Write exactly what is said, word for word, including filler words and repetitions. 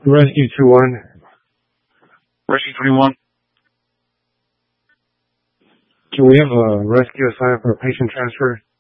Rescue two one. Rescue twenty-one. Can we have a rescue assignment for a patient transfer?